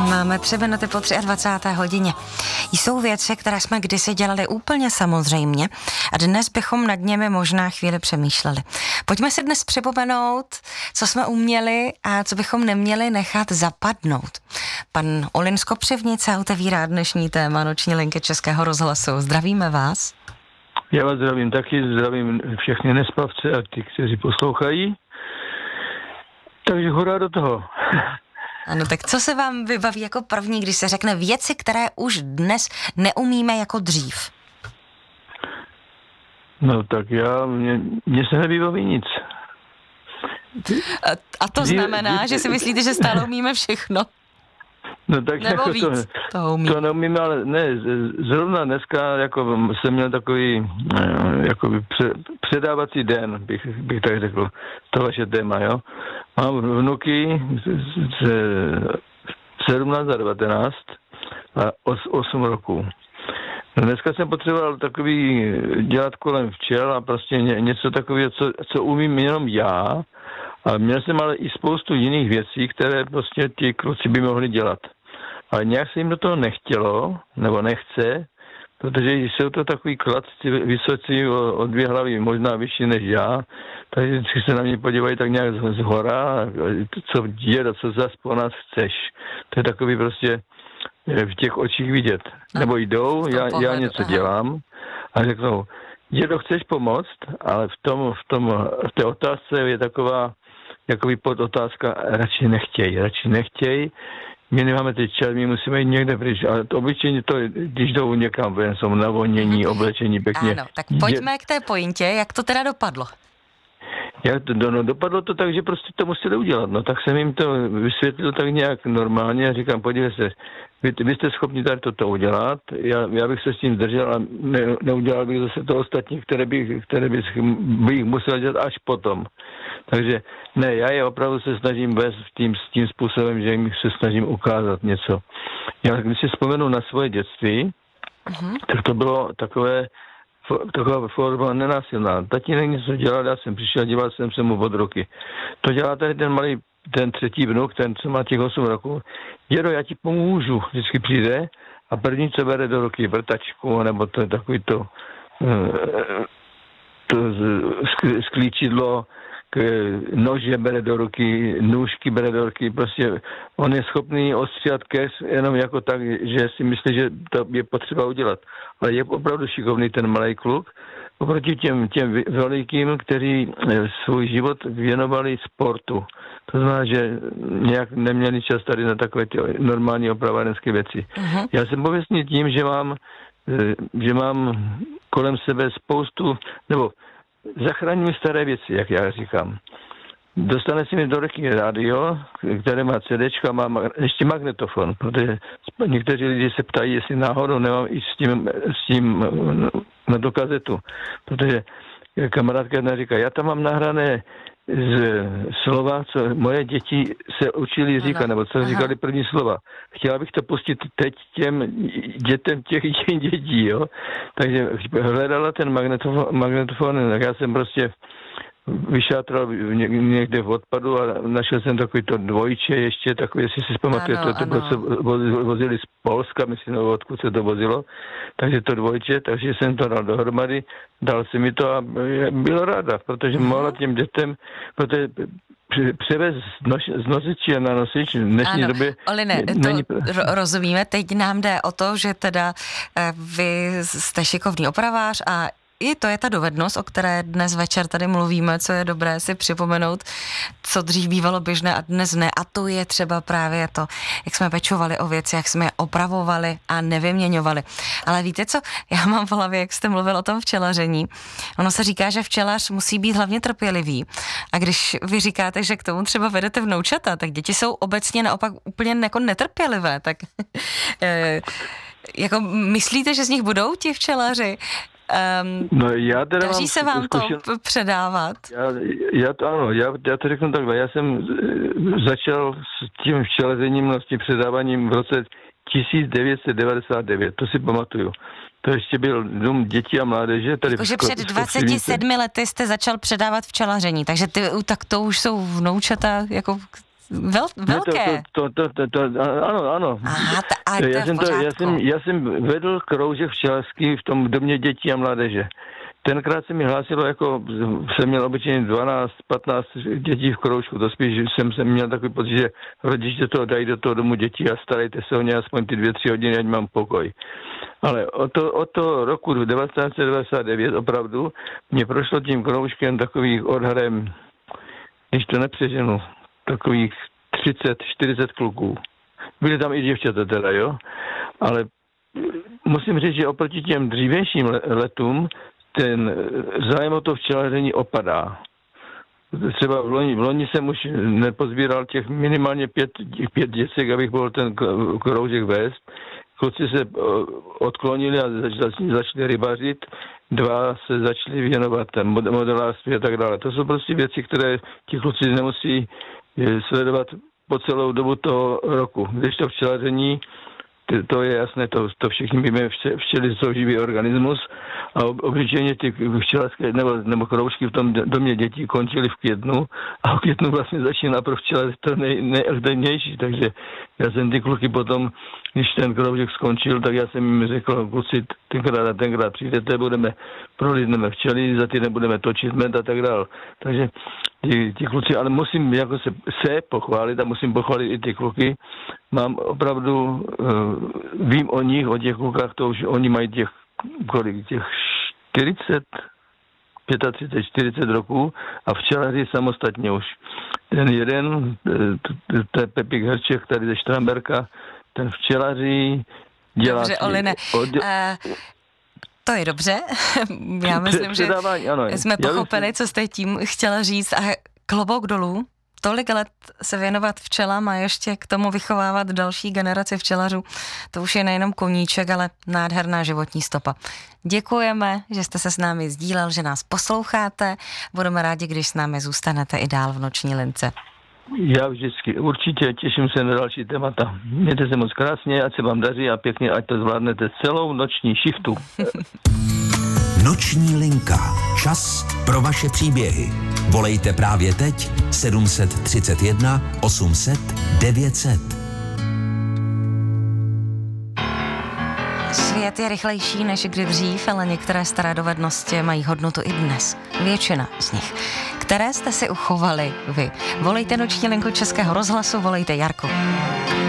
Máme 3 minuty po 23. hodině. Jsou věci, které jsme kdysi dělali úplně samozřejmě a dnes bychom nad nimi možná chvíli přemýšleli. Pojďme si dnes připomenout, co jsme uměli a co bychom neměli nechat zapadnout. Pan Olin z Kopřivnice otevírá dnešní téma Noční linky Českého rozhlasu. Zdravíme vás. Já vás zdravím taky, zdravím všechny nespavce a ty, kteří poslouchají. Takže hurá do toho. Ano, tak co se vám vybaví jako první, když se řekne věci, které už dnes neumíme jako dřív? No tak mně se nevybaví nic. A to znamená, že si myslíte, že stále umíme všechno? No tak nebo jako víc to neumíme, ale ne, zrovna dneska jako jsem měl takový jakoby předávací den, bych tak řekl, to vaše téma, jo. Mám vnuky z 17 a 19 a 8 roků. No dneska jsem potřeboval takový dělat kolem včel a prostě něco takového, co umím jenom já. A měl jsem ale i spoustu jiných věcí, které prostě ti kluci by mohli dělat. Ale nějak se jim do toho nechtělo, nebo nechce, protože jsou to takový kladci vysocí o 2 hlavy, možná vyšší než já, takže vždycky se na mě podívají tak nějak z hora, co děda, co zas po nás chceš. To je takový prostě v těch očích vidět. Nebo jdou, já něco dělám a řeknou, dědo, chceš pomoct, ale v té otázce je taková jakoby podotázka, radši nechtěj. My nemáme teď čas, my musíme jít někde pryč, ale to obyčejně to, když jdou někam ven, jsou navonění, oblečení pěkně. Ano, tak pojďme k té pointě, jak to teda dopadlo? Dopadlo to tak, že prostě to museli udělat, no tak jsem jim to vysvětlil tak nějak normálně a říkám, podívej se, vy jste schopni tady toto udělat, já bych se s tím zdržel a neudělal bych zase to ostatní, které bych musel dělat až potom. Takže ne, já je opravdu se snažím vést tím způsobem, že jim se snažím ukázat něco. Já když si vzpomenu na svoje dětství, tak to bylo taková forma nenásilná. Tatínek něco dělal, já jsem přišel, díval jsem se mu od ruky. To dělá tady ten třetí vnuk, ten, co má těch 8 roků. Dědo, já ti pomůžu. Vždycky přijde a první, co bere do ruky, vrtačku, nebo to je takový to sklíčidlo, nože bere do ruky, nůžky bere do ruky, prostě on je schopný ostříhat keř jenom jako tak, že si myslí, že to je potřeba udělat. Ale je opravdu šikovný ten malý kluk, oproti těm velikým, kteří svůj život věnovali sportu. To znamená, že nějak neměli čas tady na takové ty normální opravárenské věci. Já jsem pověstný tím, že mám kolem sebe spoustu, nebo zachraňuji staré věci, jak já říkám. Dostane si mi do ruky rádio, které má CDčko a má ještě magnetofon, protože někteří lidi se ptají, jestli náhodou nemám i s tím na tu kazetu. Protože kamarádka jedna říká, já tam mám nahrané z slova, co moje děti se učili říkat, nebo co říkali první slova. Chtěla bych to pustit teď těm dětem těch dětí, jo. Takže hledala ten magnetofon, tak já jsem prostě vyšátral někde v odpadu a našel jsem takový to dvojče ještě, takový, jestli si pamatujete, to bylo, co vozili z Polska, myslím, odkud se to vozilo, takže to dvojče, takže jsem to dal dohromady, dal si mi to a bylo ráda, protože mohla těm dětem, protože převez z nosiče na nosič v dnešní době... Oline, rozumíme, teď nám jde o to, že teda vy jste šikovný opravář a i to je ta dovednost, o které dnes večer tady mluvíme, co je dobré si připomenout, co dřív bývalo běžné a dnes ne. A to je třeba právě to, jak jsme pečovali o věci, jak jsme je opravovali a nevyměňovali. Ale víte co, já mám v hlavě, jak jste mluvil o tom včelaření. Ono se říká, že včelař musí být hlavně trpělivý. A když vy říkáte, že k tomu třeba vedete vnoučata, tak děti jsou obecně naopak úplně jako netrpělivé. Tak jako myslíte, že z nich budou ti včelaři? No já teda daří se vám to předávat? Já to řeknu takhle. Já jsem začal s tím včelařením, s tím předáváním v roce 1999, to si pamatuju. To ještě byl dům dětí a mládeže. Takže před 27 lety jste začal předávat včelaření, takže tak to už jsou vnoučata jako velké. Ano. Aha, to je v pořádku. Já jsem vedl kroužek včelařský v tom domě dětí a mládeže. Tenkrát se mi hlásilo, jako jsem měl obyčejně 12, 15 dětí v kroužku, to spíš jsem měl takový pocit, že rodiče to dají do toho domu dětí a starejte se o ně aspoň ty 2-3 hodiny, ať mám pokoj. Ale od toho roku 1999 opravdu mě prošlo tím kroužkem takových odhadem, když to nepřeženu, takových 30-40 kluků. Byly tam i děvčata teda, jo? Ale musím říct, že oproti těm dřívějším letům ten zájem o to včelaření opadá. Třeba v loni jsem už nepozbíral těch minimálně 5 děcek, abych mohl ten kroužek vést. Kluci se odklonili a začali rybařit, 2 se začali věnovat modelářství a tak dále. To jsou prostě věci, které ti kluci nemusí sledovat po celou dobu toho roku. Když to včelaření, to je jasné, to všichni víme, včely jsou živý organismus a obyčejně ty včelařské nebo kroužky v tom domě dětí končily v květnu a v květnu vlastně začíná pro včelaře to nejaktivnější, takže já jsem ty kluky potom, když ten kroužek skončil, tak já jsem jim řekl, kluci, tenkrát přijdete, prolídneme včely, za týden budeme točit med a tak dál. Takže ti kluci, ale musím jako se pochválit a musím pochválit i ty kluky. Mám opravdu, vím o nich, o těch klukách, to už oni mají těch 40, 35, 40 roků a včelaři samostatně už. Ten jeden, to je Pepík Herček tady ze Štramberka, ten včelaří dělá... Dobře, Oline, to je dobře. Já myslím, že jsme pochopili, co jste tím chtěla říct a klobouk dolů. Tolik let se věnovat včelám a ještě k tomu vychovávat další generaci včelařů. To už je nejenom koníček, ale nádherná životní stopa. Děkujeme, že jste se s námi sdílel, že nás posloucháte. Budeme rádi, když s námi zůstanete i dál v Noční lince. Já vždycky, určitě těším se na další témata. Mějte se moc krásně, ať se vám daří a pěkně, ať to zvládnete celou noční shiftu. Noční linka. Čas pro vaše příběhy. Volejte právě teď 731 800 900. Svět je rychlejší než kdy dřív, ale některé staré dovednosti mají hodnotu i dnes. Většina z nich. Které jste si uchovali vy? Volejte Noční linku Českého rozhlasu, volejte Jarku.